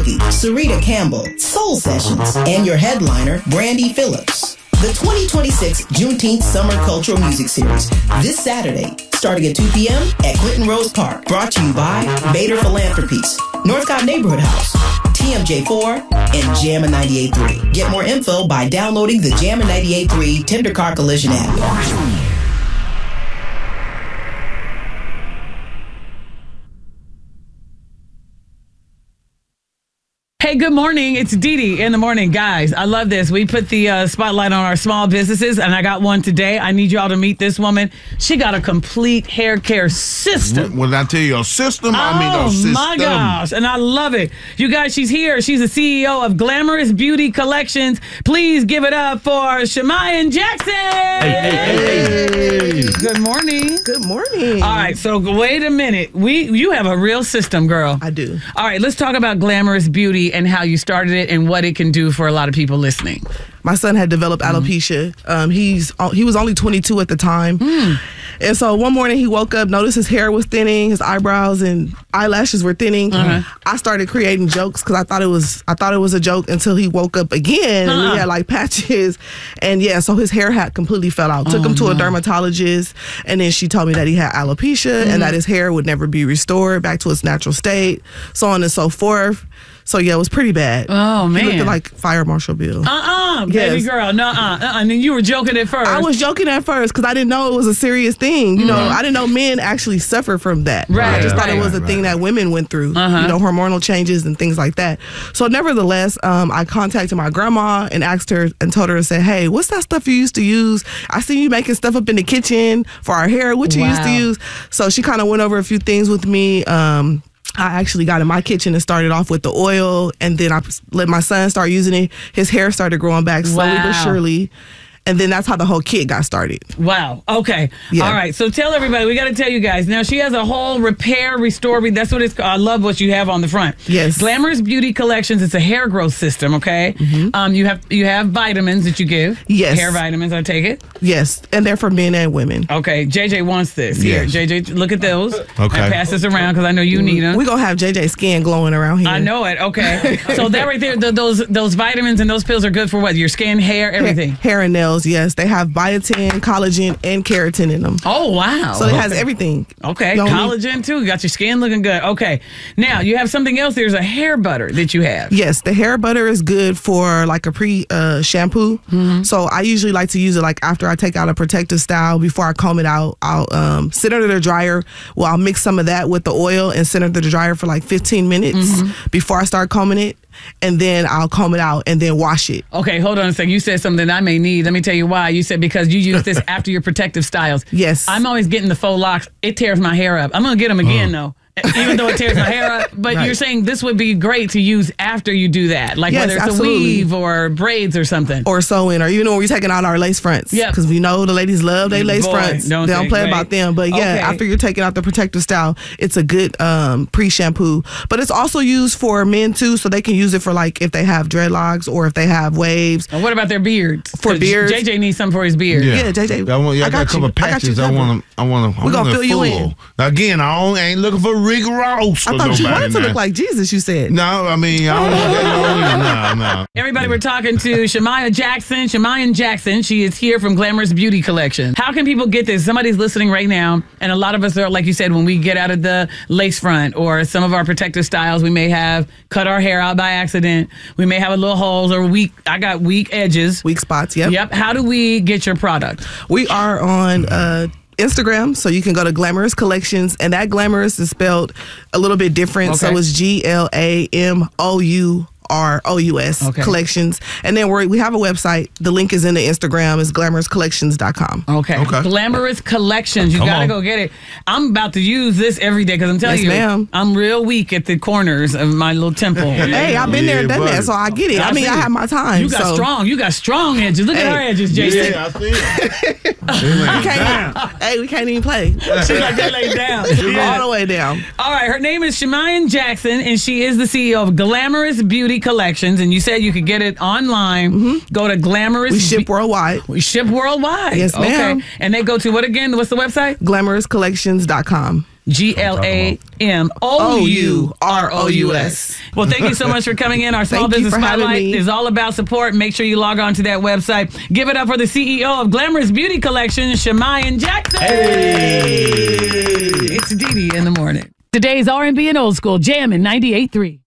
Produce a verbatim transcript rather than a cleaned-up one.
Boogie, Sarita Campbell, Soul Sessions, and your headliner, Brandy Phillips. The twenty twenty-six Juneteenth Summer Cultural Music Series, this Saturday, starting at two p.m. at Clinton Rose Park. Brought to you by Bader Philanthropies, Northcott Neighborhood House, T M J four, and Jammin' ninety-eight point three. Get more info by downloading the Jammin' ninety-eight point three Tender Car Collision app. Hey, good morning. It's Dee Dee in the morning. Guys, I love this. We put the uh, spotlight on our small businesses, and I got one today. I need y'all to meet this woman. She got a complete hair care system. When I tell you a system, oh, I mean a system. Oh, my gosh. And I love it. You guys, she's here. She's the C E O of Glamorous Beauty Collections. Please give it up for Shemaya Jackson. Hey, hey, hey, hey. Good morning. Good morning. All right, so wait a minute. We You have a real system, girl. I do. All right, let's talk about Glamorous Beauty and how you started it and what it can do for a lot of people listening. My son had developed alopecia. Mm. Um, he's he was only twenty-two at the time. Mm. And so one morning he woke up, noticed his hair was thinning, his eyebrows and eyelashes were thinning. Uh-huh. I started creating jokes because I thought it was I thought it was a joke until he woke up again uh-huh. and he had like patches. And yeah, so his hair had completely fell out. Took oh, him to no. a dermatologist, and then she told me that he had alopecia mm. and that his hair would never be restored back to its natural state, so on and so forth. So yeah, it was pretty bad. Oh man, he looked like Fire Marshal Bill. Uh uh, yes. Baby girl, no uh uh. And then you were joking at first. I was joking at first because I didn't know it was a serious thing. You mm-hmm. know, I didn't know men actually suffer from that. Right. I just right, thought it was right, a right. thing that women went through. Uh-huh. You know, hormonal changes and things like that. So nevertheless, um, I contacted my grandma and asked her and told her and said, "Hey, what's that stuff you used to use? I see you making stuff up in the kitchen for our hair. What you wow. used to use?" So she kind of went over a few things with me. Um, I actually got in my kitchen and started off with the oil, and then I let my son start using it. His hair started growing back slowly wow. but surely. And then that's how the whole kit got started. Wow. Okay. Yeah. All right. So tell everybody, we got to tell you guys. Now, she has a whole repair, restore. That's what it's called. I love what you have on the front. Yes. Glamorous Beauty Collections. It's a hair growth system, okay? Mm-hmm. Um, you have you have vitamins that you give. Yes. Hair vitamins, I take it. Yes. And they're for men and women. Okay. J J wants this. Here, yes. J J, look at those. Okay. And pass this around because I know you need them. We're going to have J J skin glowing around here. I know it. Okay. So that right there, the, those those vitamins and those pills are good for what? Your skin, hair, everything? Hair, hair and nails, yes. They have biotin, collagen, and keratin in them. Oh, wow. So it has everything. Okay, collagen too. You got your skin looking good. Okay. Now, you have something else. There's a hair butter that you have. Yes, the hair butter is good for like a pre uh, shampoo. Mm-hmm. So I usually like to use it like after I take out a protective style. Before I comb it out, I'll um, sit under the dryer. Well, I'll mix some of that with the oil and sit under the dryer for like fifteen minutes mm-hmm. before I start combing it. And then I'll comb it out and then wash it. Okay, hold on a second. You said something I may need. Let me tell you why. You said because you use this after your protective styles. Yes. I'm always getting the faux locks. It tears my hair up. I'm going to get them again, uh. though. Even though it tears my hair up. But right. you're saying this would be great to use after you do that. Like yes, whether it's absolutely. a weave or braids or something. Or sewing. Or even when we're taking out our lace fronts. Yeah. Because we know the ladies love their lace Boy, fronts. Don't they don't think, play right. about them. But yeah, okay. after you're taking out the protective style, it's a good um, pre-shampoo. But it's also used for men too. So they can use it for like if they have dreadlocks or if they have waves. And what about their beards? For beards. J J needs something for his beard. Yeah, yeah J J. I want, yeah, I, I got, got a couple of patches. I, I want to. I want to. We're going to fill you in. Now, again, I don't, ain't looking for Rick Ross. I thought you wanted to look like Jesus, you said. No, I mean, I don't want that. No, no. Everybody, we're talking to Shemaya Jackson. Shemaya Jackson. She is here from Glamorous Beauty Collection. How can people get this? Somebody's listening right now, and a lot of us are, like you said, when we get out of the lace front or some of our protective styles, we may have cut our hair out by accident. We may have a little holes or weak, I got weak edges. Weak spots, yep. Yep. How do we get your product? We are on uh, Instagram, so you can go to Glamorous Collections, and that Glamorous is spelled a little bit different, okay. so it's G L A M O U R O U S okay. Collections. And then we're, we have a website. The link is in the Instagram. It's glamorous collections dot com. Okay. okay. Glamorous Collections. You got to go get it. I'm about to use this every day because I'm telling yes, you, ma'am. I'm real weak at the corners of my little temple. Hey, I've been yeah, there and done buddy. that, so I get it. I, I mean, I have my time. You got so. strong. You got strong edges. Look hey, at her edges, J J. Yeah, I see it. we can't, hey, we can't even play. She's like, they lay down. Yeah. All the way down. All right. Her name is Shemaya Jackson, and she is the C E O of Glamorous Beauty Collections, and you said you could get it online. Mm-hmm. Go to Glamorous. We ship worldwide. We ship worldwide. Yes, ma'am. Okay. And they go to what again? What's the website? glamorous collections dot com. G L A M O U R O U S. Well, thank you so much for coming in. Our Small Business Spotlight is all about support. Make sure you log on to that website. Give it up for the C E O of Glamorous Beauty Collection, Shamiah Jackson. Hey! It's Dee Dee in the morning. Today's R and B and Old School, Jammin' ninety-eight point three.